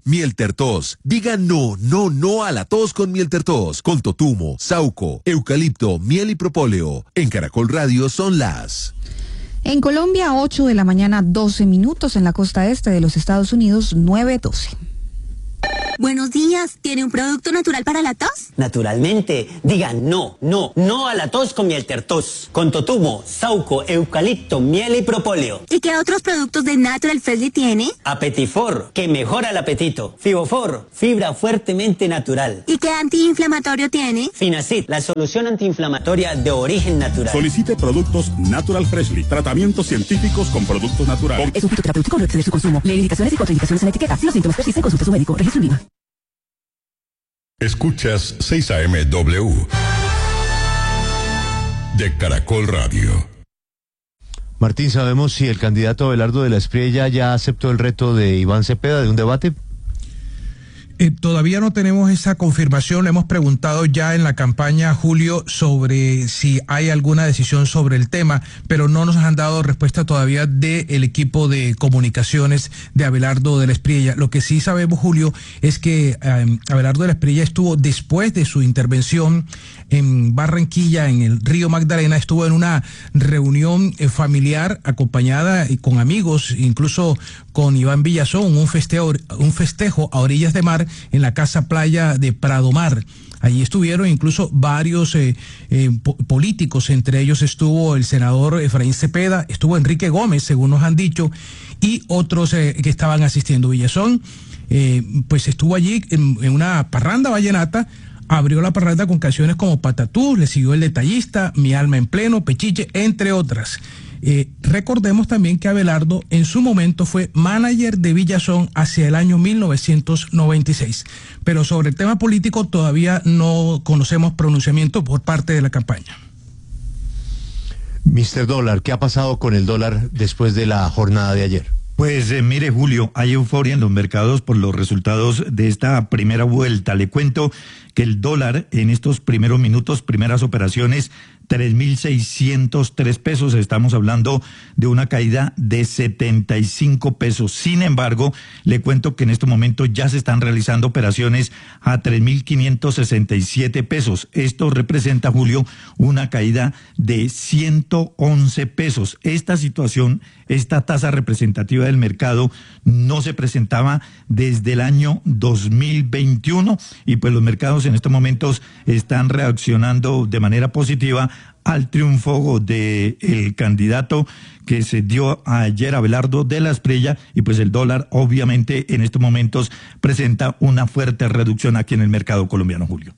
Miel Tertos. Diga no, no, no a la tos con Miel Tertos. Con totumo, sauco, eucalipto, miel y propóleo. En Caracol Radio son las... En Colombia, 8 de la mañana, 12 minutos. En la costa este de los Estados Unidos, 9:12. Buenos días, ¿tiene un producto natural para la tos? Naturalmente, diga no, no, no a la tos con Miel Tertos. Con totumo, sauco, eucalipto, miel y propóleo. ¿Y qué otros productos de Natural Freshly tiene? Apetifor, que mejora el apetito. Fibofor, fibra fuertemente natural. ¿Y qué antiinflamatorio tiene? Finacid, la solución antiinflamatoria de origen natural. Solicite productos Natural Freshly, tratamientos científicos con productos naturales. Es un fitoterapéutico, no excede su consumo. Lee indicaciones y contraindicaciones en la etiqueta. Si los síntomas persisten, consulte a su médico. Registro en línea. Escuchas 6 AM/W de Caracol Radio. Martín, ¿sabemos si el candidato Abelardo de la Espriella ya aceptó el reto de Iván Cepeda de un debate? Todavía no tenemos esa confirmación. Le hemos preguntado ya en la campaña, Julio, sobre si hay alguna decisión sobre el tema, pero no nos han dado respuesta todavía del equipo de comunicaciones de Abelardo de la Espriella. Lo que sí sabemos, Julio, es que Abelardo de la Espriella estuvo, después de su intervención en Barranquilla, en el Río Magdalena, estuvo en una reunión familiar acompañada y con amigos, incluso con Iván Villazón, un festejo a orillas de mar en la Casa Playa de Prado Mar. Allí estuvieron incluso varios políticos, entre ellos estuvo el senador Efraín Cepeda, estuvo Enrique Gómez, según nos han dicho, y otros que estaban asistiendo. Villazón, pues estuvo allí en una parranda vallenata. Abrió la parranda con canciones como Patatús, le siguió El Detallista, Mi Alma en Pleno, Pechiche, entre otras. Recordemos también que Abelardo en su momento fue manager de Villazón hacia el año 1996. Pero sobre el tema político todavía no conocemos pronunciamiento por parte de la campaña. Mr. Dólar, ¿qué ha pasado con el dólar después de la jornada de ayer? Pues mire, Julio, hay euforia en los mercados por los resultados de esta primera vuelta. Le cuento que el dólar en estos primeros minutos, primeras operaciones, 3.603 pesos. Estamos hablando de una caída de 75 pesos. Sin embargo, le cuento que en este momento ya se están realizando operaciones a 3.567 pesos. Esto representa, Julio, una caída de 111 pesos. Esta situación, esta tasa representativa del mercado no se presentaba desde el año 2021 y pues los mercados en estos momentos están reaccionando de manera positiva al triunfo del candidato que se dio ayer, Abelardo de la Espriella, y pues el dólar obviamente en estos momentos presenta una fuerte reducción aquí en el mercado colombiano, Julio.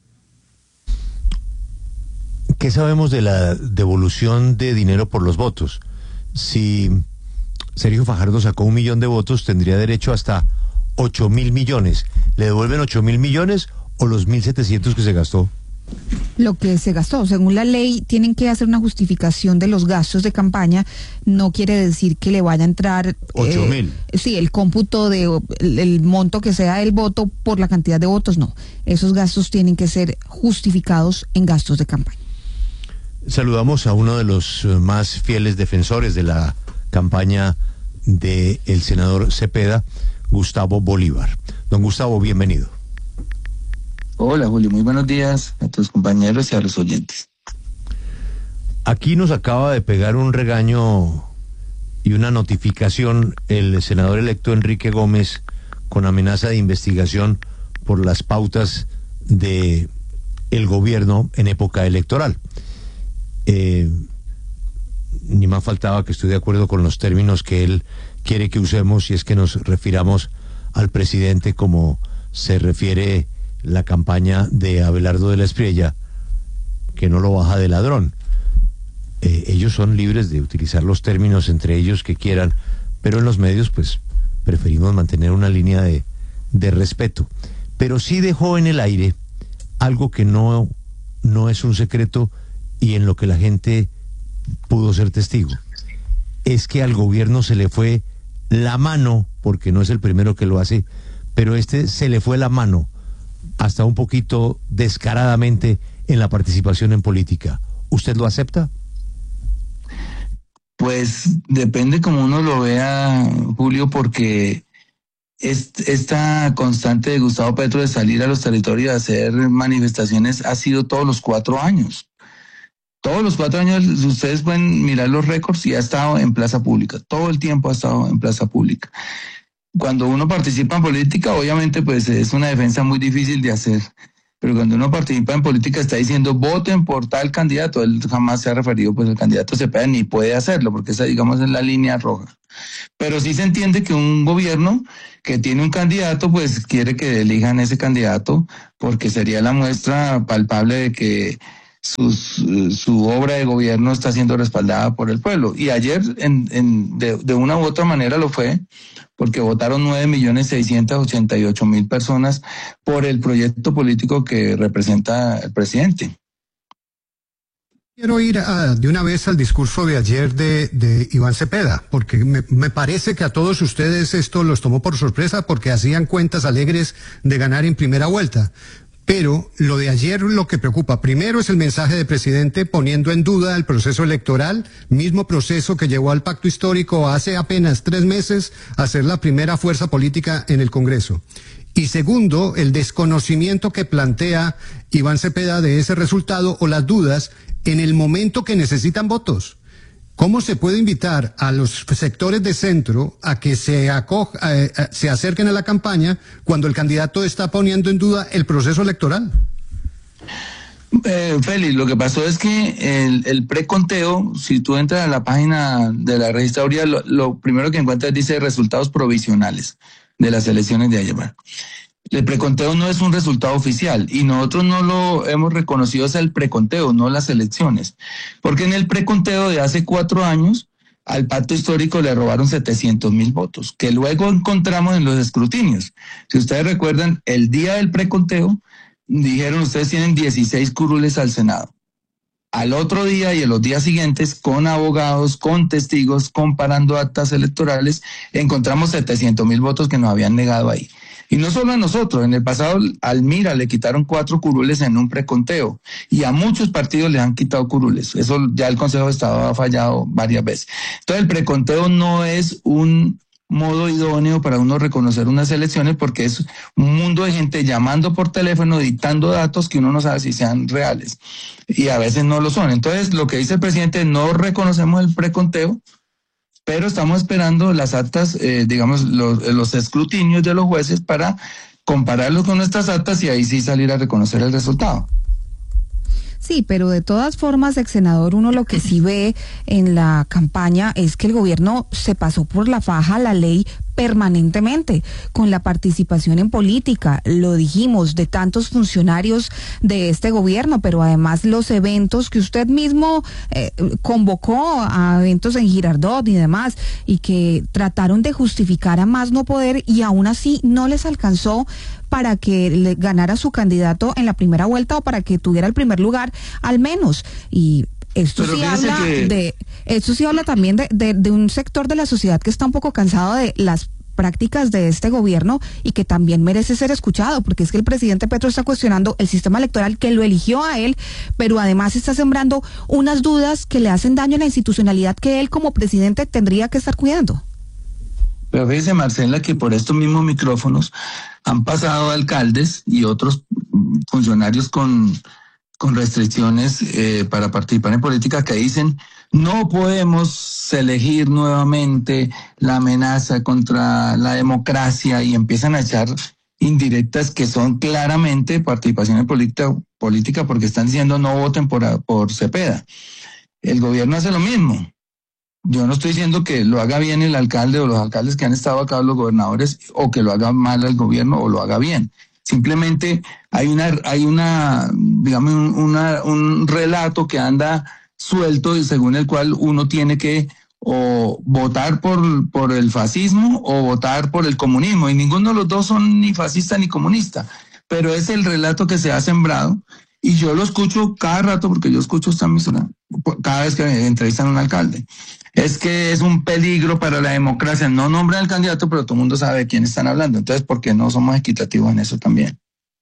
¿Qué sabemos de la devolución de dinero por los votos? Si Sergio Fajardo sacó 1 millón de votos, tendría derecho hasta 8.000 millones. ¿Le devuelven 8.000 millones o los 1.700 que se gastó? Lo que se gastó, según la ley, tienen que hacer una justificación de los gastos de campaña. No quiere decir que le vaya a entrar 8.000. Sí, el cómputo de el monto que sea el voto por la cantidad de votos, no. Esos gastos tienen que ser justificados en gastos de campaña. Saludamos a uno de los más fieles defensores de la campaña del senador Cepeda, Gustavo Bolívar. Don Gustavo, bienvenido. Hola, Julio, muy buenos días a tus compañeros y a los oyentes. Aquí nos acaba de pegar un regaño y una notificación el senador electo Enrique Gómez con amenaza de investigación por las pautas de el gobierno en época electoral. Ni más faltaba que estoy de acuerdo con los términos que él quiere que usemos, y es que nos refiramos al presidente como se refiere la campaña de Abelardo de la Espriella, que no lo baja de ladrón. Ellos son libres de utilizar los términos entre ellos que quieran, pero en los medios pues preferimos mantener una línea de respeto. Pero sí dejó en el aire algo que no es un secreto y en lo que la gente pudo ser testigo. Es que al gobierno se le fue la mano, porque no es el primero que lo hace, pero se le fue la mano hasta un poquito descaradamente en la participación en política. ¿Usted lo acepta? Pues depende como uno lo vea, Julio, porque esta constante de Gustavo Petro de salir a los territorios a hacer manifestaciones ha sido todos los 4 años. Todos los 4 años ustedes pueden mirar los récords y ha estado en plaza pública. Todo el tiempo ha estado en plaza pública. Cuando uno participa en política, obviamente pues es una defensa muy difícil de hacer. Pero cuando uno participa en política está diciendo voten por tal candidato. Él jamás se ha referido pues al candidato Cepeda ni puede hacerlo porque esa digamos es la línea roja. Pero sí se entiende que un gobierno que tiene un candidato pues quiere que elijan ese candidato porque sería la muestra palpable de que su obra de gobierno está siendo respaldada por el pueblo. Y ayer de una u otra manera lo fue, porque votaron 9.688.000 personas por el proyecto político que representa el presidente. Quiero ir de una vez al discurso de ayer de Iván Cepeda, porque me parece que a todos ustedes esto los tomó por sorpresa porque hacían cuentas alegres de ganar en primera vuelta. Pero lo de ayer lo que preocupa primero es el mensaje del presidente poniendo en duda el proceso electoral, mismo proceso que llevó al pacto histórico hace apenas 3 meses a ser la primera fuerza política en el Congreso. Y segundo, el desconocimiento que plantea Iván Cepeda de ese resultado o las dudas en el momento que necesitan votos. ¿Cómo se puede invitar a los sectores de centro a que se acerquen a la campaña cuando el candidato está poniendo en duda el proceso electoral? Félix, lo que pasó es que el preconteo, si tú entras a la página de la registraduría, lo primero que encuentras dice resultados provisionales de las elecciones de ayer. El preconteo no es un resultado oficial y nosotros no lo hemos reconocido, es el preconteo, no las elecciones. Porque en el preconteo de hace 4 años al pacto histórico le robaron 700.000 votos, que luego encontramos en los escrutinios. Si ustedes recuerdan, el día del preconteo dijeron ustedes tienen 16 curules al Senado. Al otro día y en los días siguientes, con abogados, con testigos, comparando actas electorales, encontramos 700.000 votos que nos habían negado ahí. Y no solo a nosotros, en el pasado al MIRA le quitaron 4 curules en un preconteo y a muchos partidos les han quitado curules. Eso ya el Consejo de Estado ha fallado varias veces. Entonces el preconteo no es un modo idóneo para uno reconocer unas elecciones porque es un mundo de gente llamando por teléfono, dictando datos que uno no sabe si sean reales y a veces no lo son. Entonces lo que dice el presidente, no reconocemos el preconteo, pero estamos esperando las actas, digamos, los escrutinios de los jueces para compararlos con nuestras actas y ahí sí salir a reconocer el resultado. Sí, pero de todas formas, ex senador, uno lo que sí ve en la campaña es que el gobierno se pasó por la faja la ley permanentemente, con la participación en política, lo dijimos, de tantos funcionarios de este gobierno, pero además los eventos que usted mismo convocó a eventos en Girardot y demás, y que trataron de justificar a más no poder y aún así no les alcanzó para que le ganara su candidato en la primera vuelta o para que tuviera el primer lugar al menos. Y esto sí habla también de un sector de la sociedad que está un poco cansado de las prácticas de este gobierno y que también merece ser escuchado, porque es que el presidente Petro está cuestionando el sistema electoral que lo eligió a él, pero además está sembrando unas dudas que le hacen daño a la institucionalidad que él como presidente tendría que estar cuidando. Pero fíjese, Marcela, que por estos mismos micrófonos han pasado alcaldes y otros funcionarios con restricciones para participar en política que dicen no podemos elegir nuevamente la amenaza contra la democracia y empiezan a echar indirectas que son claramente participación en política porque están diciendo no voten por Cepeda. El gobierno hace lo mismo. Yo no estoy diciendo que lo haga bien el alcalde o los alcaldes que han estado acá, los gobernadores, o que lo haga mal el gobierno o lo haga bien. Simplemente hay digamos, un relato que anda suelto y según el cual uno tiene que o votar por el fascismo o votar por el comunismo. Y ninguno de los dos son ni fascista ni comunista. Pero es el relato que se ha sembrado y yo lo escucho cada rato porque yo escucho esta emisora cada vez que entrevistan a un alcalde. Es que es un peligro para la democracia. No nombran al candidato, pero todo el mundo sabe de quién están hablando. Entonces, ¿por qué no somos equitativos en eso también?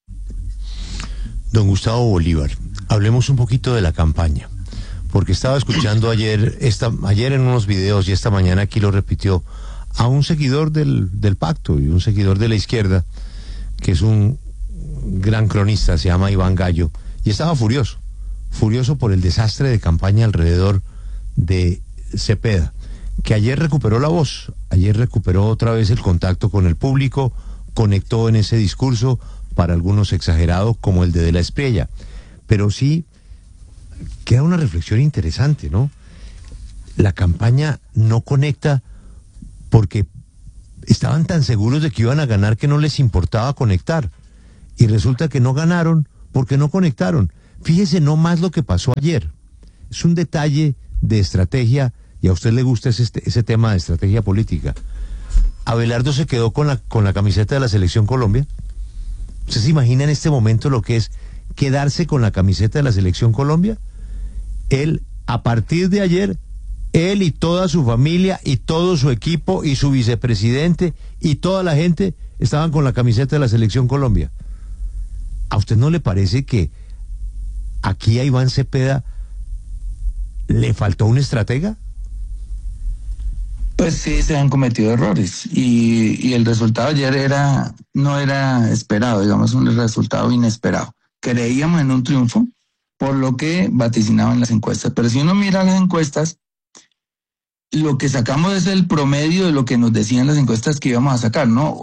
Don Gustavo Bolívar, hablemos un poquito de la campaña, porque estaba escuchando ayer en unos videos y esta mañana aquí lo repitió a un seguidor del pacto y un seguidor de la izquierda, que es un gran cronista, se llama Iván Gallo, y estaba furioso por el desastre de campaña alrededor de Cepeda, que ayer recuperó la voz, ayer recuperó otra vez el contacto con el público, conectó en ese discurso, para algunos exagerado, como el de la Espriella, pero sí queda una reflexión interesante, ¿no? La campaña no conecta porque estaban tan seguros de que iban a ganar que no les importaba conectar, y resulta que no ganaron porque no conectaron. Fíjese no más lo que pasó ayer. Es un detalle de estrategia, y a usted le gusta ese tema de estrategia política. Abelardo se quedó con la camiseta de la Selección Colombia. ¿Usted se imagina en este momento lo que es quedarse con la camiseta de la Selección Colombia? Él, a partir de ayer, él y toda su familia y todo su equipo y su vicepresidente y toda la gente estaban con la camiseta de la Selección Colombia. ¿A usted no le parece que aquí a Iván Cepeda le faltó un estratega? Pues sí, se han cometido errores y el resultado ayer no era esperado, digamos, un resultado inesperado. Creíamos en un triunfo por lo que vaticinaban las encuestas, pero si uno mira las encuestas, lo que sacamos es el promedio de lo que nos decían las encuestas que íbamos a sacar, ¿no?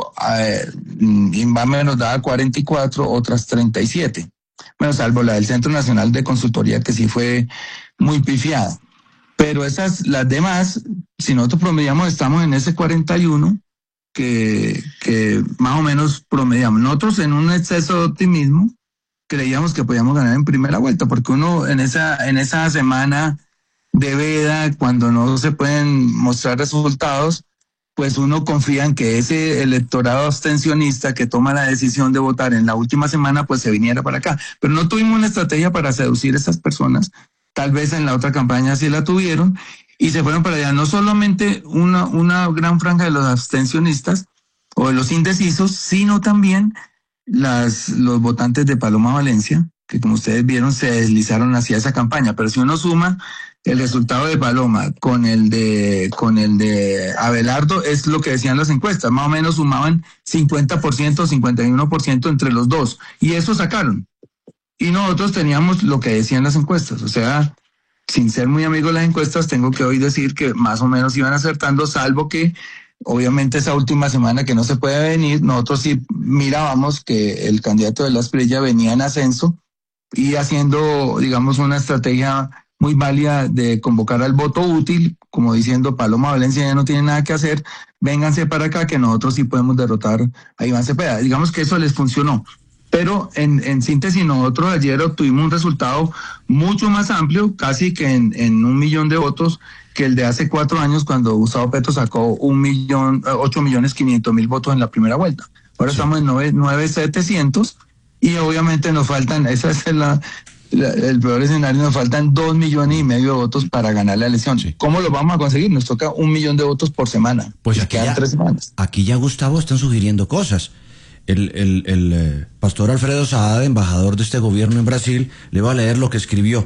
Inbame nos daba 44, otras 37. Bueno, salvo la del Centro Nacional de Consultoría, que sí fue muy pifiada. Pero las demás, si nosotros promediamos, estamos en ese 41 que más o menos promediamos. Nosotros, en un exceso de optimismo, creíamos que podíamos ganar en primera vuelta, porque uno en esa semana de veda, cuando no se pueden mostrar resultados, pues uno confía en que ese electorado abstencionista que toma la decisión de votar en la última semana, pues se viniera para acá. Pero no tuvimos una estrategia para seducir a esas personas. Tal vez en la otra campaña sí la tuvieron y se fueron para allá. No solamente una gran franja de los abstencionistas o de los indecisos, sino también los votantes de Paloma Valencia, que como ustedes vieron se deslizaron hacia esa campaña. Pero si uno suma el resultado de Paloma con el de Abelardo, es lo que decían las encuestas, más o menos sumaban 50%, 51% entre los dos, y eso sacaron. Y nosotros teníamos lo que decían las encuestas, o sea, sin ser muy amigo de las encuestas, tengo que hoy decir que más o menos iban acertando, salvo que obviamente esa última semana que no se puede venir, nosotros sí mirábamos que el candidato de la Espriella venía en ascenso y haciendo, digamos, una estrategia muy válida de convocar al voto útil, como diciendo Paloma Valencia ya no tiene nada que hacer, vénganse para acá que nosotros sí podemos derrotar a Iván Cepeda. Digamos que eso les funcionó. Pero en síntesis, nosotros ayer obtuvimos un resultado mucho más amplio, casi que en 1 millón de votos, que el de hace 4 años cuando Gustavo Petro sacó 8.500.000 votos en la primera vuelta. Ahora estamos en 9.700.000 y obviamente nos faltan, esa es el peor escenario, nos faltan 2,5 millones de votos para ganar la elección. Sí. ¿Cómo lo vamos a conseguir? Nos toca 1 millón de votos por semana. Pues aquí quedan 3 semanas. Aquí ya, Gustavo, están sugiriendo cosas. El pastor Alfredo Saad, embajador de este gobierno en Brasil, le va a leer lo que escribió.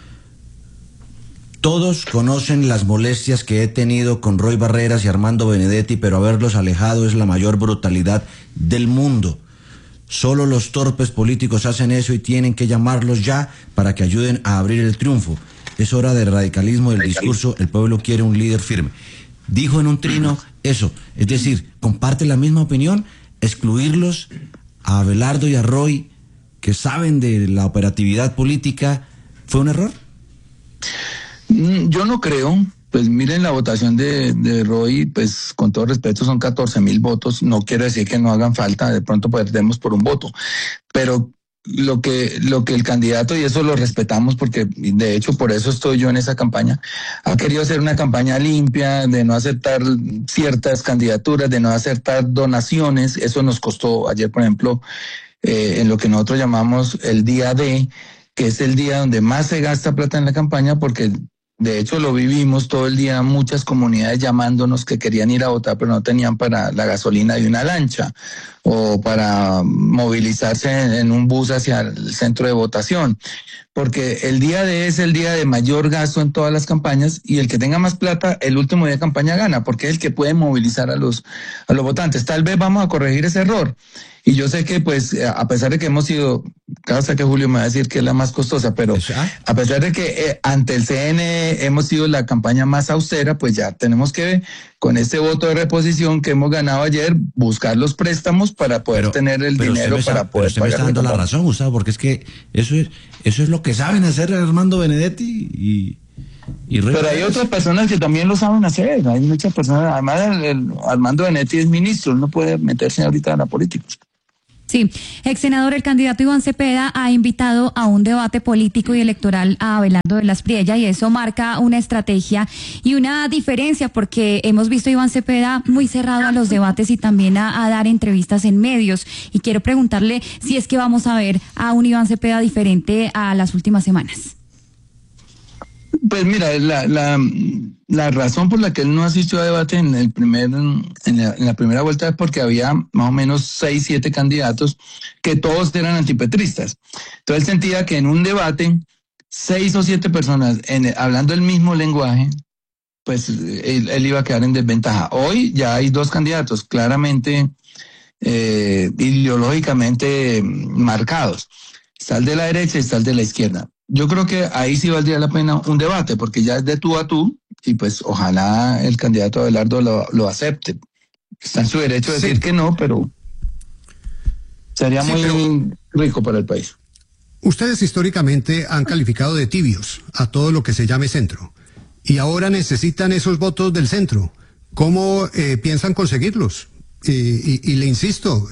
Todos conocen las molestias que he tenido con Roy Barreras y Armando Benedetti, pero haberlos alejado es la mayor brutalidad del mundo. Solo los torpes políticos hacen eso y tienen que llamarlos ya para que ayuden a abrir el triunfo. Es hora del radicalismo del discurso, el pueblo quiere un líder firme. Dijo en un trino eso, es decir, comparte la misma opinión. Excluirlos a Abelardo y a Roy, que saben de la operatividad política, ¿fue un error? Yo no creo. Pues miren la votación de Roy, pues con todo respeto son 14,000 votos. No quiero decir que no hagan falta, de pronto perdemos por un voto. Pero lo que el candidato, y eso lo respetamos porque de hecho por eso estoy yo en esa campaña, ha querido hacer una campaña limpia, de no aceptar ciertas candidaturas, de no aceptar donaciones. Eso nos costó ayer, por ejemplo, en lo que nosotros llamamos el día D, que es el día donde más se gasta plata en la campaña, porque de hecho lo vivimos todo el día, muchas comunidades llamándonos que querían ir a votar pero no tenían para la gasolina de una lancha o para movilizarse en un bus hacia el centro de votación, porque el día D es el día de mayor gasto en todas las campañas y el que tenga más plata el último día de campaña gana, porque es el que puede movilizar a los votantes. Tal vez vamos a corregir ese error. Y yo sé que, pues, a pesar de que hemos sido, claro, sé que Julio me va a decir que es la más costosa, pero a pesar de que ante el CNE hemos sido la campaña más austera, pues ya tenemos que, con este voto de reposición que hemos ganado ayer, buscar los préstamos para poder tener el dinero para poder usted me está dando la razón, Gustavo, porque es que eso es lo que saben hacer Armando Benedetti y pero hay otras personas que también lo saben hacer. Hay muchas personas, además Armando Benedetti es ministro, él no puede meterse ahorita en la política. Sí, ex senador, el candidato Iván Cepeda ha invitado a un debate político y electoral a Abelardo de la Espriella, y eso marca una estrategia y una diferencia, porque hemos visto a Iván Cepeda muy cerrado a los debates y también a dar entrevistas en medios, y quiero preguntarle si es que vamos a ver a un Iván Cepeda diferente a las últimas semanas. Pues mira, la razón por la que él no asistió a debate en la primera vuelta es porque había más o menos 6, 7 candidatos que todos eran antipetristas. Entonces él sentía que en un debate 6 o 7 personas hablando el mismo lenguaje, pues él iba a quedar en desventaja. Hoy ya hay 2 candidatos claramente ideológicamente marcados. Está el de la derecha y está el de la izquierda. Yo creo que ahí sí valdría la pena un debate, porque ya es de tú a tú, y pues ojalá el candidato Abelardo lo acepte. Está en su derecho de decir que no, pero sería muy rico para el país. Ustedes históricamente han calificado de tibios a todo lo que se llame centro, y ahora necesitan esos votos del centro. ¿Cómo piensan conseguirlos? Y le insisto,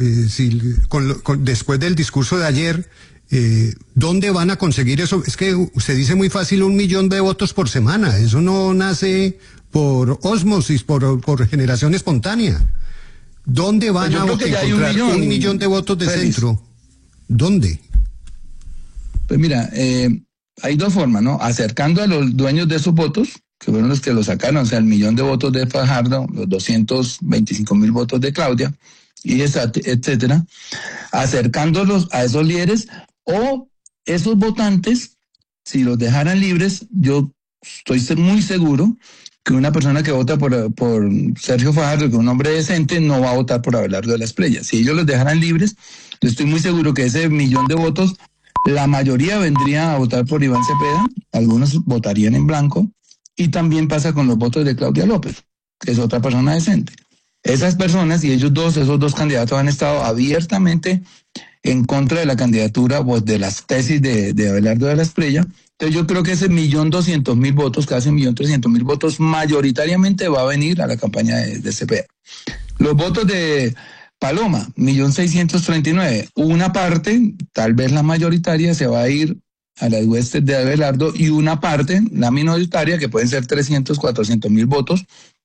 después del discurso de ayer, ¿dónde van a conseguir eso? Es que usted dice muy fácil 1 millón de votos por semana. Eso no nace por ósmosis, por generación espontánea. ¿Dónde van a encontrar 1 millón de votos de centro? ¿Dónde? Pues mira, hay 2 formas, ¿no? Acercando a los dueños de esos votos, que fueron los que lo sacaron, o sea, el 1 millón de votos de Fajardo, los 225,000 votos de Claudia, y etcétera, acercándolos a esos líderes, o esos votantes, si los dejaran libres, yo estoy muy seguro que una persona que vota por Sergio Fajardo, que es un hombre decente, no va a votar por Abelardo de la Espriella. Si ellos los dejaran libres, yo estoy muy seguro que ese 1 millón de votos, la mayoría vendría a votar por Iván Cepeda, algunos votarían en blanco, y también pasa con los votos de Claudia López, que es otra persona decente. Esas personas y esos dos candidatos han estado abiertamente en contra de la candidatura, pues, de las tesis de Abelardo de la Espriella. Entonces yo creo que ese 1.200.000 votos, casi 1.300.000 votos, mayoritariamente va a venir a la campaña de Cepeda. Los votos de Paloma, 1.639.000, una parte, tal vez la mayoritaria, se va a ir a las huestes de Abelardo, y una parte, la minoritaria, que pueden ser 300.000-400.000 votos,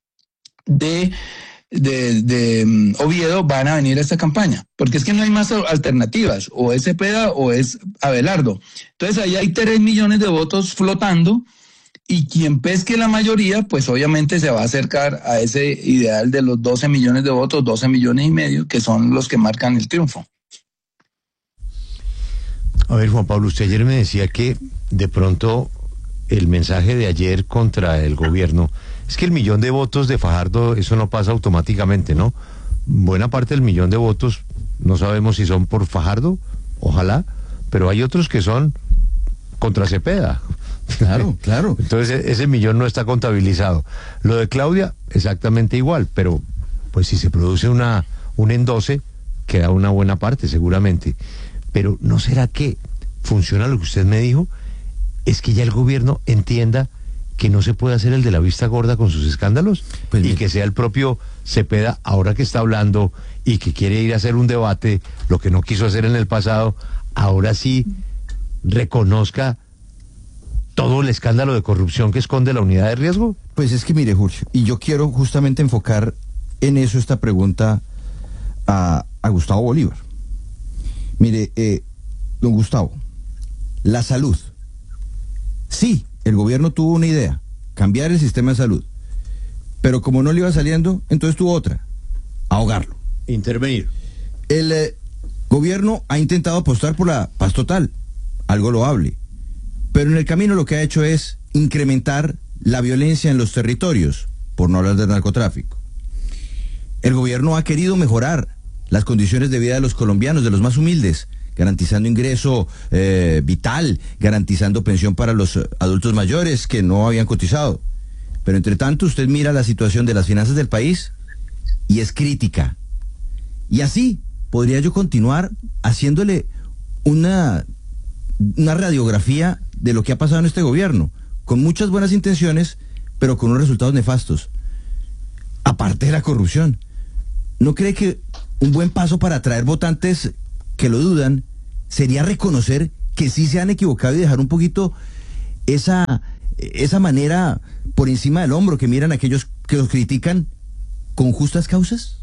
de Oviedo, van a venir a esta campaña, porque es que no hay más alternativas, o es Cepeda o es Abelardo. Entonces ahí hay 3 millones de votos flotando, y quien pesque la mayoría, pues obviamente se va a acercar a ese ideal de los 12 millones de votos, 12 millones y medio, que son los que marcan el triunfo. A ver, Juan Pablo, usted ayer me decía que de pronto el mensaje de ayer contra el gobierno es que el 1 millón de votos de Fajardo, eso no pasa automáticamente, ¿no? Buena parte del 1 millón de votos no sabemos si son por Fajardo, ojalá, pero hay otros que son contra Cepeda. Claro, claro. Entonces ese 1 millón no está contabilizado. Lo de Claudia, exactamente igual, pero pues si se produce un endose, queda una buena parte seguramente. Pero ¿no será que funciona lo que usted me dijo? Es que ya el gobierno entienda que no se puede hacer el de la vista gorda con sus escándalos, pues y que sea el propio Cepeda, ahora que está hablando y que quiere ir a hacer un debate, lo que no quiso hacer en el pasado, ahora sí reconozca todo el escándalo de corrupción que esconde la unidad de riesgo. Pues es que mire, Julio, y yo quiero justamente enfocar en eso esta pregunta a Gustavo Bolívar. Mire, don Gustavo, la salud. Sí, el gobierno tuvo una idea, cambiar el sistema de salud. Pero como no le iba saliendo, entonces tuvo otra, ahogarlo. Intervenir. El gobierno ha intentado apostar por la paz total, algo loable, pero en el camino lo que ha hecho es incrementar la violencia en los territorios, por no hablar del narcotráfico. El gobierno ha querido mejorar las condiciones de vida de los colombianos, de los más humildes, garantizando ingreso vital, garantizando pensión para los adultos mayores que no habían cotizado. Pero entre tanto usted mira la situación de las finanzas del país y es crítica. Y así podría yo continuar haciéndole una radiografía de lo que ha pasado en este gobierno, con muchas buenas intenciones, pero con unos resultados nefastos. Aparte de la corrupción, ¿no cree que un buen paso para atraer votantes que lo dudan sería reconocer que sí se han equivocado y dejar un poquito esa manera por encima del hombro que miran a aquellos que los critican con justas causas?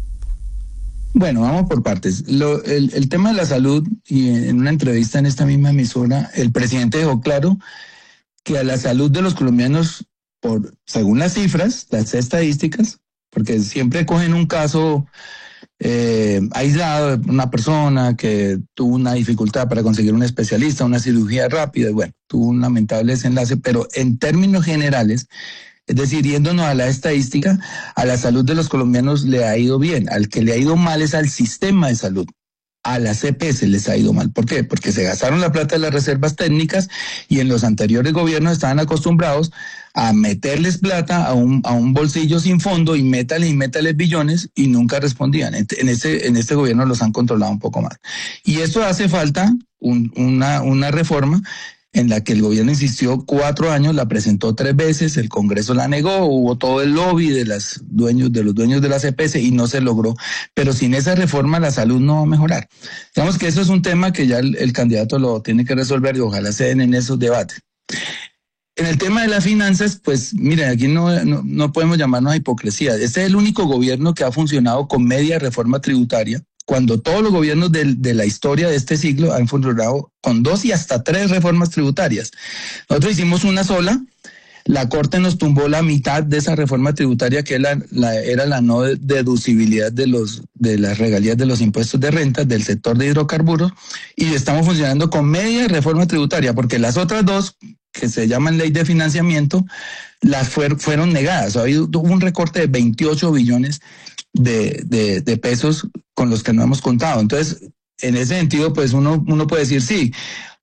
Bueno, vamos por partes. El tema de la salud, y en una entrevista en esta misma emisora, el presidente dejó claro que a la salud de los colombianos, según las cifras, las estadísticas, porque siempre cogen un caso aislado de una persona que tuvo una dificultad para conseguir un especialista, una cirugía rápida, y bueno, tuvo un lamentable desenlace, pero en términos generales, es decir, yéndonos a la estadística, a la salud de los colombianos le ha ido bien. Al que le ha ido mal es al sistema de salud. A las EPS les ha ido mal. ¿Por qué? Porque se gastaron la plata de las reservas técnicas y en los anteriores gobiernos estaban acostumbrados a meterles plata a un bolsillo sin fondo y métales billones y nunca respondían. En este gobierno los han controlado un poco más. Y eso hace falta una reforma en la que el gobierno insistió 4 años, la presentó 3 veces, el Congreso la negó, hubo todo el lobby de los dueños de las EPS y no se logró. Pero sin esa reforma la salud no va a mejorar. Digamos que eso es un tema que ya el candidato lo tiene que resolver y ojalá se den en esos debates. En el tema de las finanzas, pues miren, aquí no podemos llamarnos a hipocresía. Este es el único gobierno que ha funcionado con media reforma tributaria, cuando todos los gobiernos de la historia de este siglo han funcionado con 2 y hasta 3 reformas tributarias. Nosotros hicimos una sola, la Corte nos tumbó la mitad de esa reforma tributaria, que era la no deducibilidad de las regalías de los impuestos de renta del sector de hidrocarburos, y estamos funcionando con media reforma tributaria, porque las otras 2, que se llaman ley de financiamiento, las fueron negadas. Hubo un recorte de 28 billones de pesos con los que no hemos contado. Entonces, en ese sentido, pues uno puede decir sí,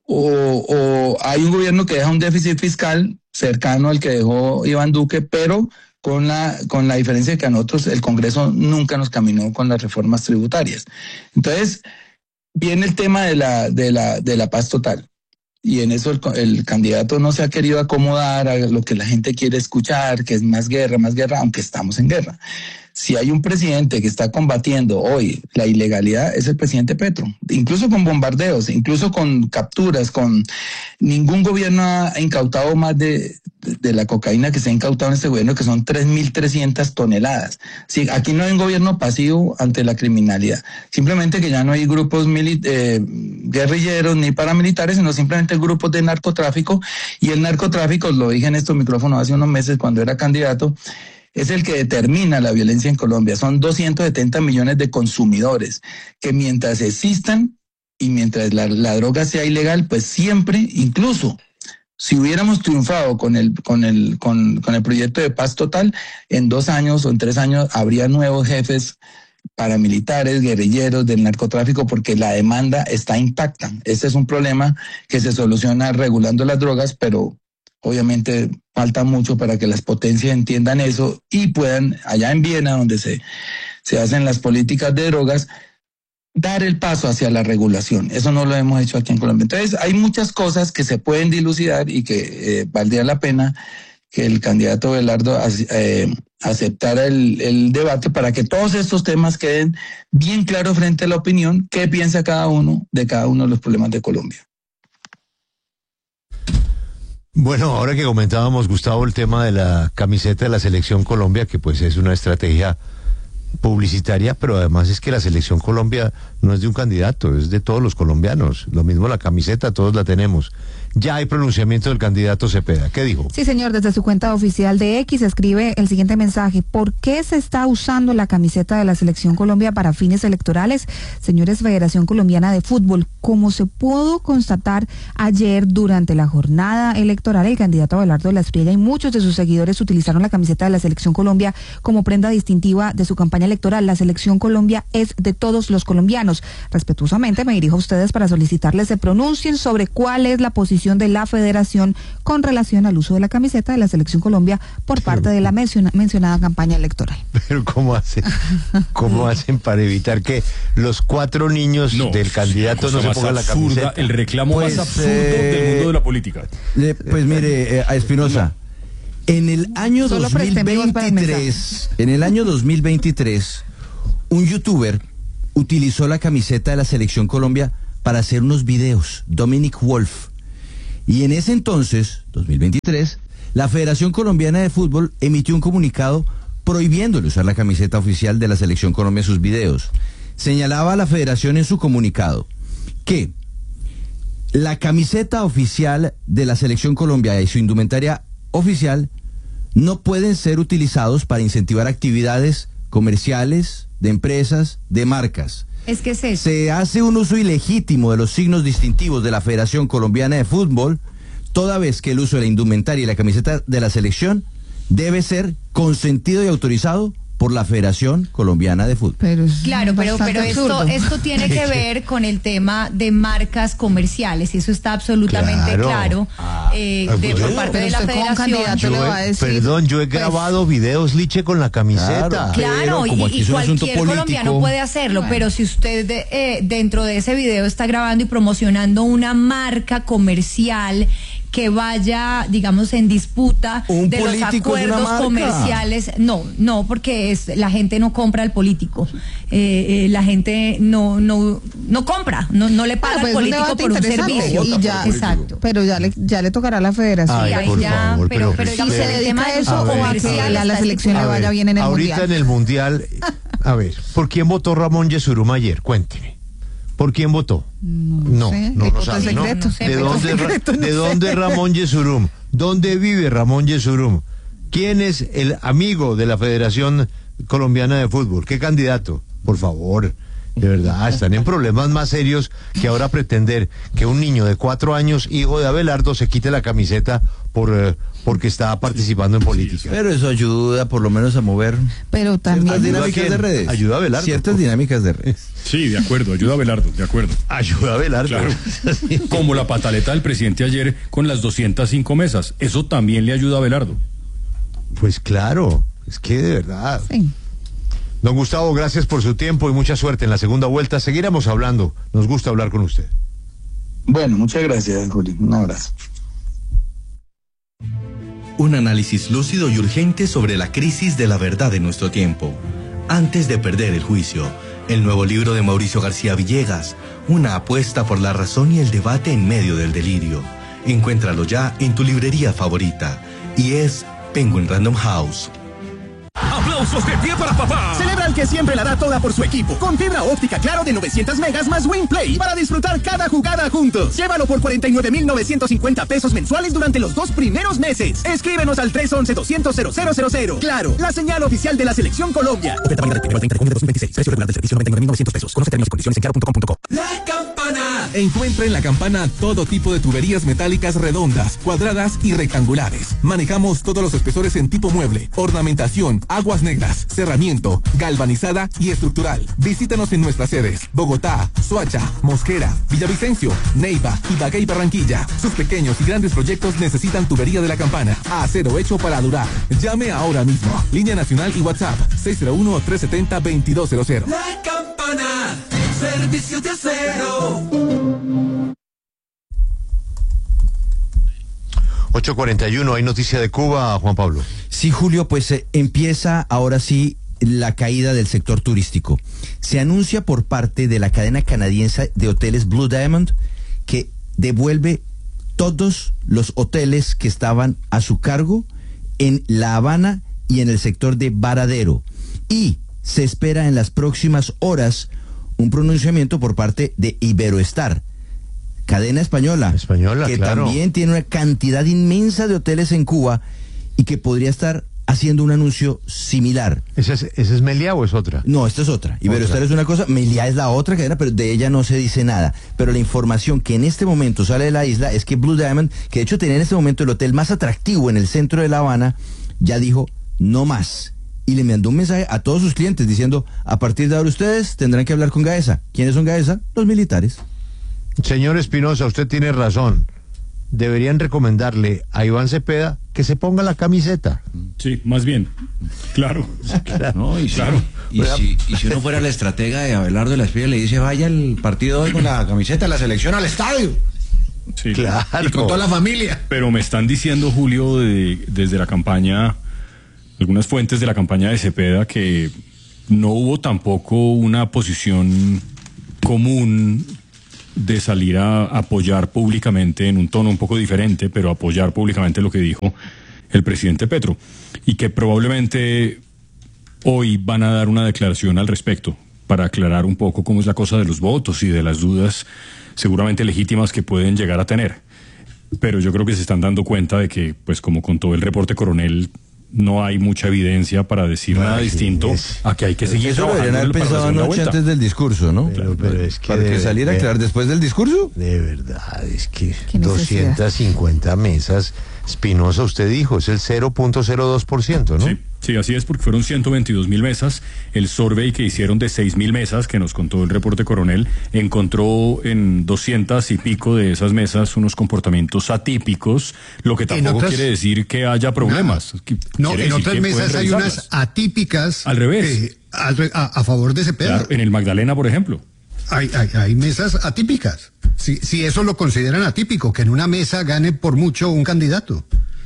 o hay un gobierno que deja un déficit fiscal cercano al que dejó Iván Duque, pero con la diferencia de que a nosotros el Congreso nunca nos caminó con las reformas tributarias. Entonces, viene el tema de la paz total. Y en eso el candidato no se ha querido acomodar a lo que la gente quiere escuchar, que es más guerra, aunque estamos en guerra. Si hay un presidente que está combatiendo hoy la ilegalidad, es el presidente Petro, incluso con bombardeos, incluso con capturas, ningún gobierno ha incautado más de la cocaína que se ha incautado en este gobierno, que son 3.300 toneladas. Sí, aquí no hay un gobierno pasivo ante la criminalidad, simplemente que ya no hay grupos guerrilleros ni paramilitares, sino simplemente grupos de narcotráfico, y el narcotráfico, lo dije en estos micrófonos hace unos meses cuando era candidato, es el que determina la violencia en Colombia. Son 270 millones de consumidores que mientras existan y mientras la droga sea ilegal, pues siempre, incluso si hubiéramos triunfado con el proyecto de paz total, en 2 años o en 3 años habría nuevos jefes paramilitares, guerrilleros del narcotráfico, porque la demanda está intacta. Este es un problema que se soluciona regulando las drogas, pero obviamente falta mucho para que las potencias entiendan eso y puedan, allá en Viena, donde se hacen las políticas de drogas, dar el paso hacia la regulación. Eso no lo hemos hecho aquí en Colombia. Entonces, hay muchas cosas que se pueden dilucidar y que valdría la pena que el candidato Abelardo aceptara el debate para que todos estos temas queden bien claros frente a la opinión, qué piensa cada uno de los problemas de Colombia. Bueno, ahora que comentábamos, Gustavo, el tema de la camiseta de la Selección Colombia, que pues es una estrategia publicitaria, pero además es que la Selección Colombia no es de un candidato, es de todos los colombianos. Lo mismo la camiseta, todos la tenemos. ya hay pronunciamiento del candidato Cepeda. ¿Qué dijo? Sí, señor, desde su cuenta oficial de X escribe el siguiente mensaje: ¿por qué se está usando la camiseta de la Selección Colombia para fines electorales? Señores, Federación Colombiana de Fútbol, como se pudo constatar ayer durante la jornada electoral, el candidato Abelardo de la Espriella y muchos de sus seguidores utilizaron la camiseta de la Selección Colombia como prenda distintiva de su campaña electoral. La Selección Colombia es de todos los colombianos. Respetuosamente me dirijo a ustedes para solicitarles se pronuncien sobre cuál es la posición de la Federación con relación al uso de la camiseta de la Selección Colombia por parte de la mencionada campaña electoral. Pero ¿cómo hacen para evitar que los 4 niños del candidato no se pongan la camiseta? El reclamo más absurdo del mundo de la política. Pues mire, a Espinosa, en el año 2023, un youtuber utilizó la camiseta de la Selección Colombia para hacer unos videos, Dominic Wolf. Y en ese entonces, 2023, la Federación Colombiana de Fútbol emitió un comunicado prohibiéndole usar la camiseta oficial de la Selección Colombia en sus videos. Señalaba a la Federación en su comunicado que la camiseta oficial de la Selección Colombia y su indumentaria oficial no pueden ser utilizados para incentivar actividades comerciales, de empresas, de marcas. Es que es eso. Se hace un uso ilegítimo de los signos distintivos de la Federación Colombiana de Fútbol, toda vez que el uso de la indumentaria y la camiseta de la selección debe ser consentido y autorizado por la Federación Colombiana de Fútbol. Claro, pero esto tiene que ver con el tema de marcas comerciales, y eso está absolutamente claro por parte de la Federación. Perdón, yo he grabado videos, Liche, con la camiseta. Claro, y cualquier colombiano puede hacerlo, pero si usted dentro de ese video está grabando y promocionando una marca comercial que vaya, digamos, en disputa de los acuerdos comerciales, no, porque la gente no compra al político, la gente no compra, no le paga al político por un servicio. Y ya, exacto. Pero ya le tocará a la Federación. Ay, por favor, pero si se dedica a eso o a que a la selección le vaya bien en el Mundial. Ahorita en el Mundial, a ver, ¿por quién votó Ramón Yesurum ayer? Cuénteme. ¿Por quién votó? No lo sabe, ¿no? ¿De dónde Ramón Yesurum? ¿Dónde vive Ramón Yesurum? ¿Quién es el amigo de la Federación Colombiana de Fútbol? ¿Qué candidato? Por favor, de verdad, están en problemas más serios que ahora pretender que un niño de 4 años, hijo de Abelardo, se quite la camiseta porque está participando en política. Pero eso ayuda por lo menos a mover ciertas dinámicas de redes. Ayuda a Abelardo. Ciertas dinámicas de redes. Sí, de acuerdo, ayuda a Abelardo, de acuerdo. Ayuda a Abelardo. Claro. Como la pataleta del presidente ayer con las 205 mesas. Eso también le ayuda a Abelardo. Pues claro, es que de verdad. Sí. Don Gustavo, gracias por su tiempo y mucha suerte en la segunda vuelta. Seguiremos hablando. Nos gusta hablar con usted. Bueno, muchas gracias, Juli. Un abrazo. Un análisis lúcido y urgente sobre la crisis de la verdad de nuestro tiempo. Antes de perder el juicio, el nuevo libro de Mauricio García Villegas, una apuesta por la razón y el debate en medio del delirio. Encuéntralo ya en tu librería favorita. Y es Penguin Random House. ¡Aplausos de pie para papá! Celebra el que siempre la da toda por su equipo. Con fibra óptica Claro de 900 megas más WinPlay para disfrutar cada jugada juntos. Llévalo por 49,950 pesos mensuales durante los 2 primeros meses. Escríbenos al 311-200-0000. Claro, la señal oficial de la Selección Colombia. Oferta válida del 1 de junio de 2026. Precio regular del servicio 99,900 pesos. Conoce términos y condiciones en claro.com.co. La Campana. Encuentra en La Campana todo tipo de tuberías metálicas redondas, cuadradas y rectangulares. Manejamos todos los espesores en tipo mueble, ornamentación, aguas negras, cerramiento, galvanizada y estructural. Visítanos en nuestras sedes: Bogotá, Soacha, Mosquera, Villavicencio, Neiva, Ibagué y Barranquilla. Sus pequeños y grandes proyectos necesitan tubería de La Campana. Acero hecho para durar. Llame ahora mismo. Línea nacional y WhatsApp 601-370-2200. La Campana, servicios de acero. 8:41, hay noticia de Cuba, Juan Pablo. Sí, Julio, pues empieza ahora sí la caída del sector turístico. Se anuncia por parte de la cadena canadiense de hoteles Blue Diamond que devuelve todos los hoteles que estaban a su cargo en La Habana y en el sector de Varadero. Y se espera en las próximas horas un pronunciamiento por parte de Iberoestar, cadena española, que claro, también tiene una cantidad inmensa de hoteles en Cuba y que podría estar haciendo un anuncio similar. ¿Esa es Meliá o es otra? No, esta es otra. Iberostar es una cosa, Meliá es la otra cadena, pero de ella no se dice nada. Pero la información que en este momento sale de la isla es que Blue Diamond, que de hecho tenía en este momento el hotel más atractivo en el centro de La Habana, ya dijo no más. Y le mandó un mensaje a todos sus clientes diciendo, a partir de ahora ustedes tendrán que hablar con Gaesa. ¿Quiénes son Gaesa? Los militares. Señor Espinosa, usted tiene razón. Deberían recomendarle a Iván Cepeda que se ponga la camiseta. Sí, más bien. Claro. No, y claro. Si uno fuera la estratega de Abelardo de la Espriella, le dice, vaya el partido hoy con la camiseta de la selección al estadio. Sí, claro. Y con toda la familia. Pero me están diciendo, Julio, desde la campaña, algunas fuentes de la campaña de Cepeda, que no hubo tampoco una posición común de salir a apoyar públicamente en un tono un poco diferente, pero apoyar públicamente lo que dijo el presidente Petro, y que probablemente hoy van a dar una declaración al respecto para aclarar un poco cómo es la cosa de los votos y de las dudas seguramente legítimas que pueden llegar a tener. Pero yo creo que se están dando cuenta de que, pues como contó el reporte Coronel, no hay mucha evidencia para decir nada distinto a que hay que seguir eso trabajando. Eso lo deberían haber pensado anoche antes del discurso, ¿no? Pero es que para que saliera a aclarar después del discurso. De verdad, es que 250 mesas, Espinosa, usted dijo, es el 0.02%, ¿no? Sí, así es, porque fueron 122.000 mesas. El survey que hicieron de 6.000 mesas, que nos contó el reporte Coronel, encontró en 200 y pico de esas mesas unos comportamientos atípicos, lo que tampoco quiere decir que haya problemas. No, en otras mesas hay unas atípicas. Al revés. A favor de Cepeda. Claro, en el Magdalena, por ejemplo. Hay mesas atípicas. Si eso lo consideran atípico, que en una mesa gane por mucho un candidato.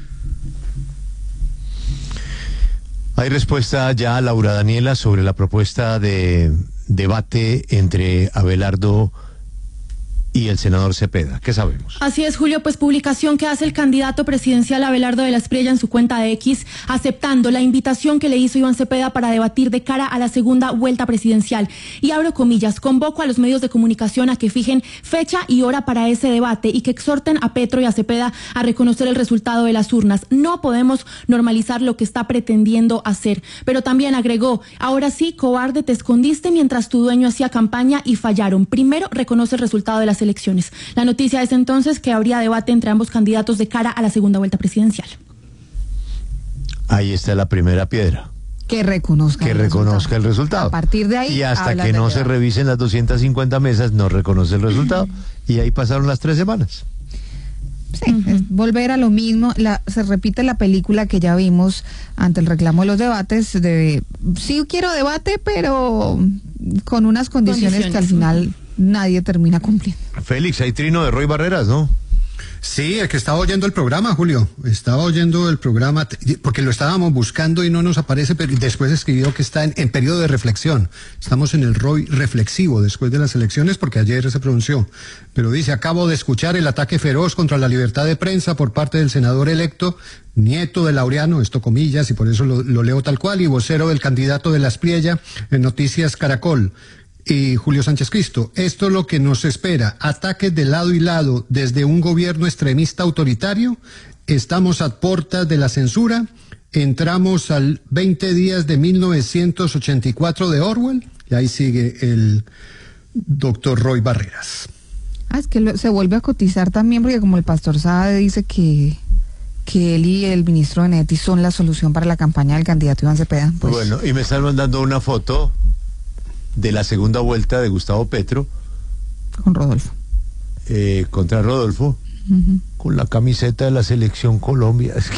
Hay respuesta ya, Laura Daniela, sobre la propuesta de debate entre Abelardo y el senador Cepeda. ¿Qué sabemos? Así es, Julio, pues publicación que hace el candidato presidencial Abelardo de la Espriella en su cuenta de X, aceptando la invitación que le hizo Iván Cepeda para debatir de cara a la segunda vuelta presidencial. Y abro comillas, convoco a los medios de comunicación a que fijen fecha y hora para ese debate y que exhorten a Petro y a Cepeda a reconocer el resultado de las urnas. No podemos normalizar lo que está pretendiendo hacer. Pero también agregó, ahora sí, cobarde, te escondiste mientras tu dueño hacía campaña y fallaron. Primero reconoce el resultado de las elecciones. La noticia es entonces que habría debate entre ambos candidatos de cara a la segunda vuelta presidencial. Ahí está la primera piedra. Que reconozca el resultado. A partir de ahí. Y hasta que no se revisen las 250 mesas, no reconoce el resultado. Y ahí pasaron las 3 semanas. Sí, es volver a lo mismo. Se repite la película que ya vimos ante el reclamo de los debates de sí quiero debate, pero con unas condiciones que al final nadie termina cumpliendo. Félix, hay trino de Roy Barreras, ¿no? Sí, el que estaba oyendo el programa, Julio. Estaba oyendo el programa porque lo estábamos buscando y no nos aparece, pero después escribió que está en periodo de reflexión. Estamos en el ROI reflexivo después de las elecciones porque ayer se pronunció. Pero dice, acabo de escuchar el ataque feroz contra la libertad de prensa por parte del senador electo, nieto de Laureano, esto comillas, y por eso lo leo tal cual, y vocero del candidato de la Espriella en Noticias Caracol. Y Julio Sánchez Cristo, esto es lo que nos espera, ataques de lado y lado desde un gobierno extremista autoritario, estamos a puertas de la censura, entramos al 20 días de 1984 de Orwell, y ahí sigue el doctor Roy Barreras. Es que se vuelve a cotizar también, porque como el pastor Saade dice que él y el ministro Benedetti son la solución para la campaña del candidato Iván Cepeda. Pues... Bueno, y me están mandando una foto de la segunda vuelta de Gustavo Petro con Rodolfo contra Rodolfo, con la camiseta de la selección Colombia. Es que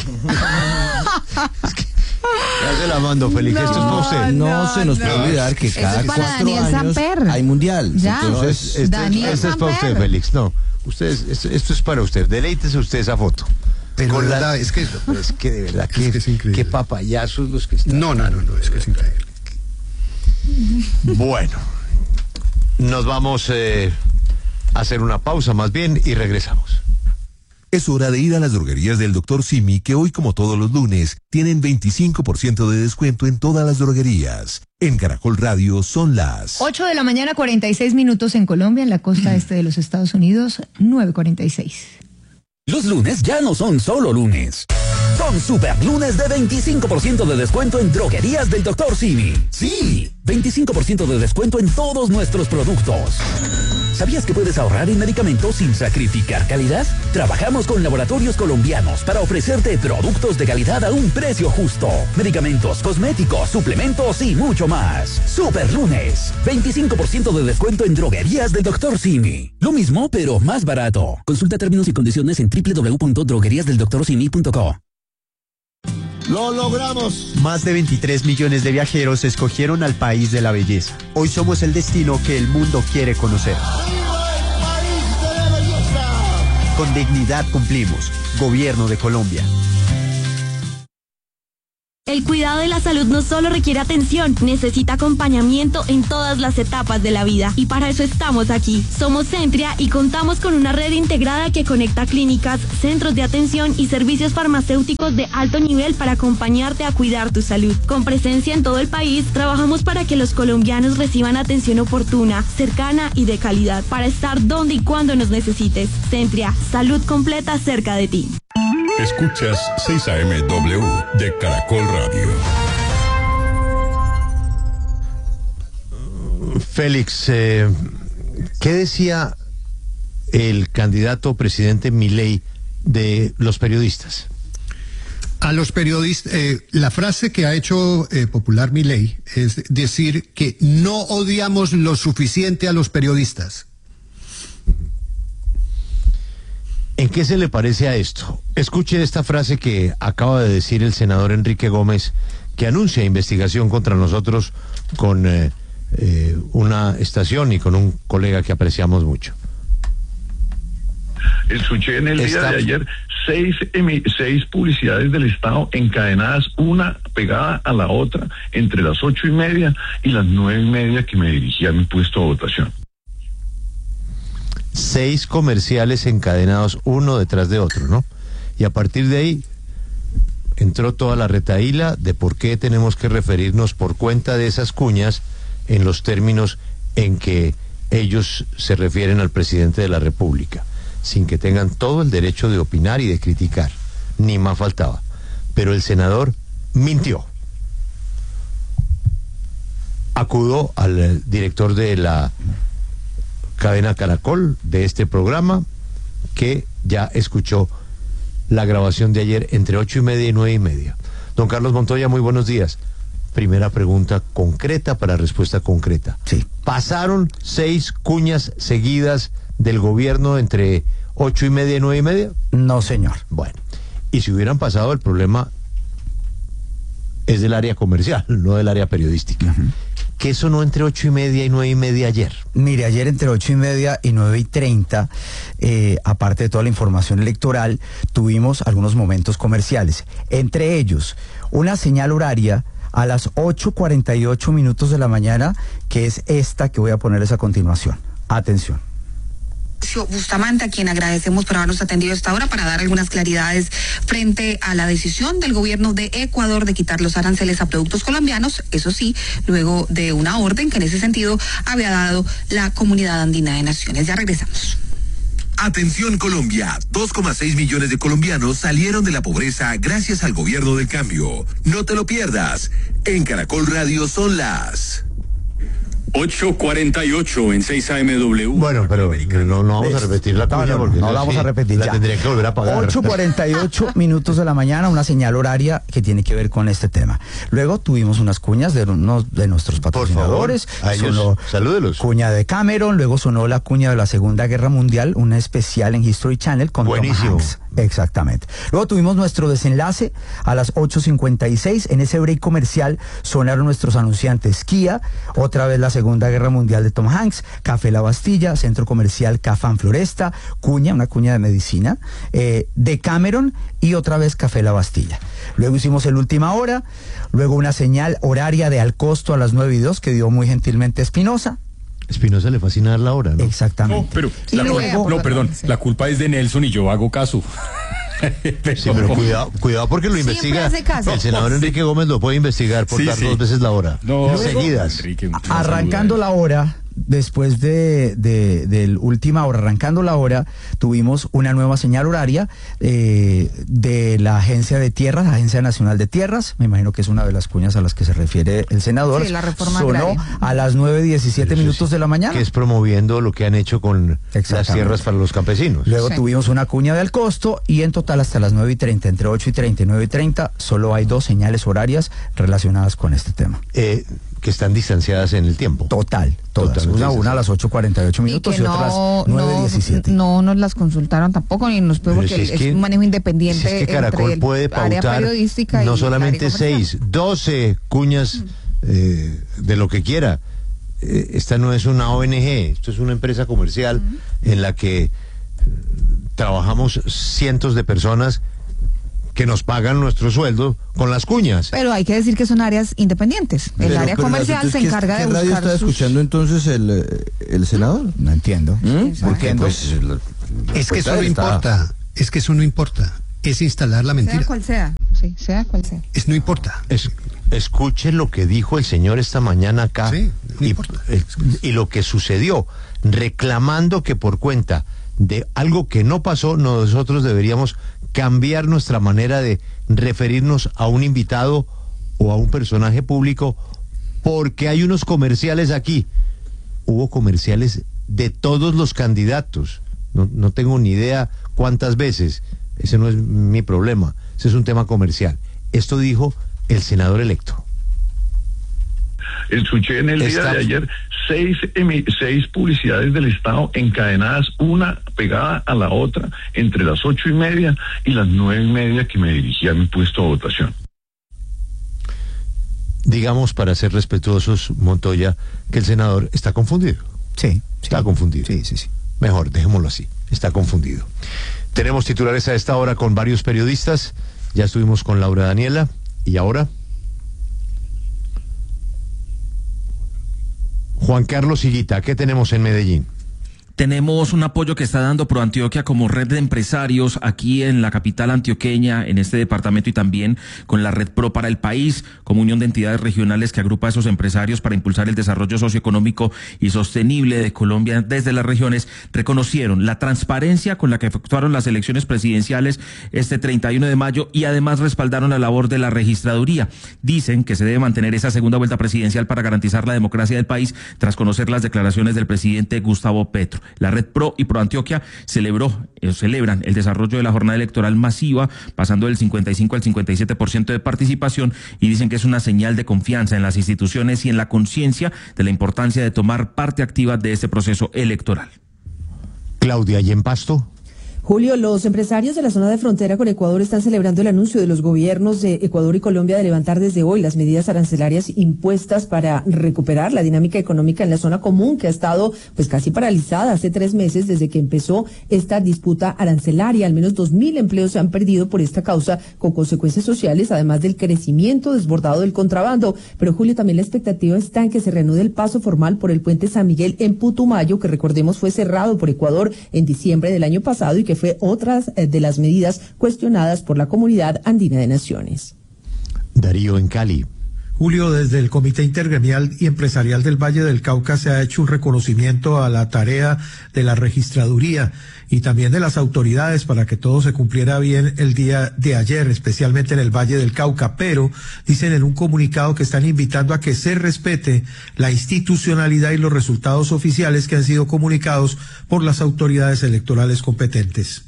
ya se la mando, Félix. Esto es para usted. No se nos puede olvidar que cada 4 años Samper. hay mundial. Ya. Entonces, este es para usted, Félix. No, esto es para usted. Deleítese usted esa foto. Pero con verdad, es que de verdad que es increíble. Qué papayazos los que están. No, es que es increíble. Bueno, nos vamos a hacer una pausa más bien y regresamos. Es hora de ir a las droguerías del Dr. Simi, que hoy, como todos los lunes, tienen 25% de descuento en todas las droguerías. En Caracol Radio son las 8 de la mañana, 46 minutos en Colombia, en la costa este de los Estados Unidos, 9:46. Los lunes ya no son solo lunes. Son super lunes de 25% de descuento en droguerías del Dr. Simi. Sí, 25% de descuento en todos nuestros productos. ¿Sabías que puedes ahorrar en medicamentos sin sacrificar calidad? Trabajamos con laboratorios colombianos para ofrecerte productos de calidad a un precio justo. Medicamentos, cosméticos, suplementos y mucho más. Super lunes, 25% de descuento en droguerías del Dr. Simi. Lo mismo, pero más barato. Consulta términos y condiciones en www.drogueriasdeldoctorsimi.co. ¡Lo logramos! Más de 23 millones de viajeros escogieron al país de la belleza. Hoy somos el destino que el mundo quiere conocer. ¡Viva el país de la belleza! Con dignidad cumplimos. Gobierno de Colombia. El cuidado de la salud no solo requiere atención, necesita acompañamiento en todas las etapas de la vida. Y para eso estamos aquí. Somos Centria y contamos con una red integrada que conecta clínicas, centros de atención y servicios farmacéuticos de alto nivel para acompañarte a cuidar tu salud. Con presencia en todo el país, trabajamos para que los colombianos reciban atención oportuna, cercana y de calidad, para estar donde y cuando nos necesites. Centria, salud completa cerca de ti. Escuchas 6AMW de Caracol Radio. Félix, ¿qué decía el candidato presidente Milei de los periodistas? A los periodistas, la frase que ha hecho popular Milei es decir que no odiamos lo suficiente a los periodistas. ¿En qué se le parece a esto? Escuche esta frase que acaba de decir el senador Enrique Gómez, que anuncia investigación contra nosotros con una estación y con un colega que apreciamos mucho. Escuché en el día de ayer 6 publicidades del Estado encadenadas, una pegada a la otra, entre las 8:30 y las 9:30 que me dirigí a mi puesto de votación. 6 comerciales encadenados uno detrás de otro, ¿no? Y a partir de ahí entró toda la retahíla de por qué tenemos que referirnos por cuenta de esas cuñas en los términos en que ellos se refieren al presidente de la República, sin que tengan todo el derecho de opinar y de criticar, ni más faltaba. Pero el senador mintió. Acudó al director de la cadena Caracol de este programa, que ya escuchó la grabación de ayer entre 8:30 y 9:30. Don Carlos Montoya, muy buenos días. Primera pregunta concreta para respuesta concreta. Sí. ¿Pasaron 6 cuñas seguidas del gobierno entre 8:30 y 9:30? No, señor. Bueno, y si hubieran pasado, el problema es del área comercial, no del área periodística. ¿Qué sonó entre 8:30 y 9:30 ayer? Mire, ayer entre 8:30 y 9:30, aparte de toda la información electoral, tuvimos algunos momentos comerciales. Entre ellos, una señal horaria a las 8:48 minutos de la mañana, que es esta que voy a ponerles a continuación. Atención. Bustamante, a quien agradecemos por habernos atendido a esta hora para dar algunas claridades frente a la decisión del gobierno de Ecuador de quitar los aranceles a productos colombianos, eso sí, luego de una orden que en ese sentido había dado la Comunidad Andina de Naciones. Ya regresamos. Atención Colombia, 2,6 millones de colombianos salieron de la pobreza gracias al gobierno del cambio. No te lo pierdas. En Caracol Radio son las 8:48 en 6AMW. Bueno, pero no vamos a repetir la cuña porque no la vamos a repetir. La tendría que volver a pagar. 8:48 minutos de la mañana, una señal horaria que tiene que ver con este tema. Luego tuvimos unas cuñas de unos de nuestros patrocinadores. Por favor, a ellos, salúdelos. Cuña de Cameron, luego sonó la cuña de la Segunda Guerra Mundial, una especial en History Channel con buenísimo. Tom Hanks. Exactamente. Luego tuvimos nuestro desenlace a las 8:56. En ese break comercial sonaron nuestros anunciantes Kia, otra vez la Segunda Guerra Mundial de Tom Hanks, Café La Bastilla, Centro Comercial Cafán Floresta, cuña, una cuña de medicina, de Cameron y otra vez Café La Bastilla. Luego hicimos el Última Hora, luego una señal horaria de Al Costo a las 9:02 que dio muy gentilmente Espinosa. Espinosa le fascina dar la hora, ¿no? Exactamente. No, pero perdón, la culpa es de Nelson y yo hago caso. Sí, pero cuidado porque lo investiga. El senador Enrique Gómez lo puede investigar por dar 2 veces la hora. No, seguidas. Enrique, arrancando la hora, después del última hora, arrancando la hora, tuvimos una nueva señal horaria de la Agencia de Tierras, Agencia Nacional de Tierras, me imagino que es una de las cuñas a las que se refiere el senador. Sí, la reforma sonó agraria. a las 9:17 minutos de la mañana. Que es promoviendo lo que han hecho con las tierras para los campesinos. Luego tuvimos una cuña del costo y en total hasta las 9:30, entre 8:30 y 9:30, solo hay 2 señales horarias relacionadas con este tema. Que están distanciadas en el tiempo. Todas. Una a las 8:48 minutos y otra a las 9:17. No nos las consultaron tampoco, ni nos pudo, porque es un manejo independiente. Es que Caracol puede pautar no solamente 6, 12 cuñas de lo que quiera. Esta no es una ONG, esto es una empresa comercial en la que trabajamos cientos de personas que nos pagan nuestro sueldo con las cuñas. Pero hay que decir que son áreas independientes. El área comercial se encarga de buscar. ¿Qué radio está escuchando entonces el senador? No entiendo. Porque pues es que eso no importa. Es que eso no importa. Es instalar la mentira. Sea cual sea. Sí, sea cual sea. No importa. Escuche lo que dijo el señor esta mañana acá. Sí, no importa. Y lo que sucedió, reclamando que por cuenta de algo que no pasó, nosotros deberíamos cambiar nuestra manera de referirnos a un invitado o a un personaje público, porque hay unos comerciales aquí. Hubo comerciales de todos los candidatos. No tengo ni idea cuántas veces. Ese no es mi problema. Ese es un tema comercial. Esto dijo el senador electo. Escuché en el día de ayer 6 publicidades del Estado encadenadas, una pegada a la otra, entre las 8:30 y las 9:30 que me dirigí a mi puesto de votación. Digamos, para ser respetuosos, Montoya, que el senador está confundido. Sí. Está confundido. Sí. Mejor, dejémoslo así. Está confundido. Tenemos titulares a esta hora con varios periodistas. Ya estuvimos con Laura Daniela. ¿Y ahora? Juan Carlos Higuita, ¿qué tenemos en Medellín? Tenemos un apoyo que está dando ProAntioquia como red de empresarios aquí en la capital antioqueña, en este departamento, y también con la Red Pro para el país, como unión de entidades regionales que agrupa a esos empresarios para impulsar el desarrollo socioeconómico y sostenible de Colombia desde las regiones. Reconocieron la transparencia con la que efectuaron las elecciones presidenciales este 31 de mayo y además respaldaron la labor de la registraduría. Dicen que se debe mantener esa segunda vuelta presidencial para garantizar la democracia del país tras conocer las declaraciones del presidente Gustavo Petro. La Red Pro y ProAntioquia celebran el desarrollo de la jornada electoral masiva, pasando del 55 al 57% de participación, y dicen que es una señal de confianza en las instituciones y en la conciencia de la importancia de tomar parte activa de este proceso electoral. Claudia, ¿y en Pasto? Julio, los empresarios de la zona de frontera con Ecuador están celebrando el anuncio de los gobiernos de Ecuador y Colombia de levantar desde hoy las medidas arancelarias impuestas para recuperar la dinámica económica en la zona común, que ha estado pues casi paralizada hace 3 meses desde que empezó esta disputa arancelaria. Al menos 2.000 empleos se han perdido por esta causa, con consecuencias sociales, además del crecimiento desbordado del contrabando. Pero Julio, también la expectativa está en que se reanude el paso formal por el puente San Miguel en Putumayo, que recordemos fue cerrado por Ecuador en diciembre del año pasado y que fue otras de las medidas cuestionadas por la Comunidad Andina de Naciones. Darío, en Cali. Julio, desde el Comité Intergremial y Empresarial del Valle del Cauca se ha hecho un reconocimiento a la tarea de la registraduría y también de las autoridades para que todo se cumpliera bien el día de ayer, especialmente en el Valle del Cauca, pero dicen en un comunicado que están invitando a que se respete la institucionalidad y los resultados oficiales que han sido comunicados por las autoridades electorales competentes.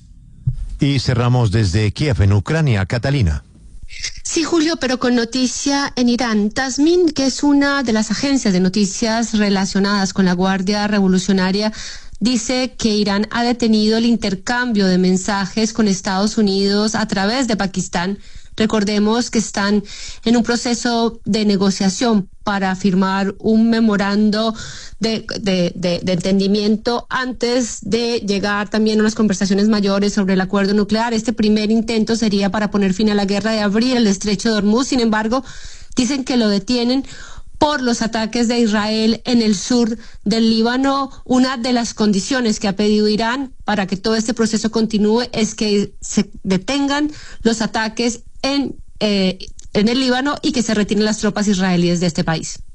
Y cerramos desde Kiev, en Ucrania. Catalina. Sí, Julio, pero con noticia en Irán. Tasmin, que es una de las agencias de noticias relacionadas con la Guardia Revolucionaria, dice que Irán ha detenido el intercambio de mensajes con Estados Unidos a través de Pakistán. Recordemos que están en un proceso de negociación para firmar un memorando de entendimiento antes de llegar también a unas conversaciones mayores sobre el acuerdo nuclear. Este primer intento sería para poner fin a la guerra de abrir el estrecho de Hormuz. Sin embargo, dicen que lo detienen por los ataques de Israel en el sur del Líbano. Una de las condiciones que ha pedido Irán para que todo este proceso continúe es que se detengan los ataques en el Líbano y que se retiren las tropas israelíes de este país.